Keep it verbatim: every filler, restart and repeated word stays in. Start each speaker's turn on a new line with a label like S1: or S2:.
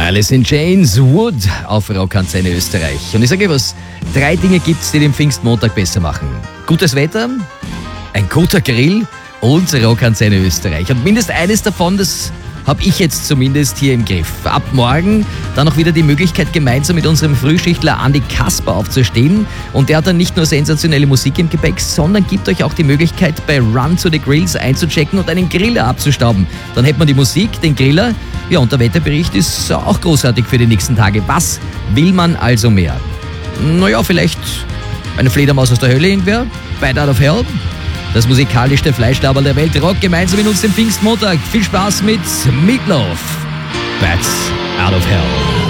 S1: Alice in Chains, Wood auf Rockantenne Österreich. Und ich sage dir was, drei Dinge gibt's, die den Pfingstmontag besser machen. Gutes Wetter, ein guter Grill und Rockantenne Österreich. Und mindestens eines davon, das habe ich jetzt zumindest hier im Griff. Ab morgen dann auch wieder die Möglichkeit, gemeinsam mit unserem Frühschichtler Andi Kasper aufzustehen. Und der hat dann nicht nur sensationelle Musik im Gepäck, sondern gibt euch auch die Möglichkeit, bei Run to the Grills einzuchecken und einen Griller abzustauben. Dann hätte man die Musik, den Griller. Ja, und der Wetterbericht ist auch großartig für die nächsten Tage. Was will man also mehr? Naja, vielleicht eine Fledermaus aus der Hölle irgendwer? Bite Out of Hell? Das musikalischste Fleischlaberl der Welt rockt gemeinsam mit uns den Pfingstmontag. Viel Spaß mit Meatloaf. Bats Out of Hell.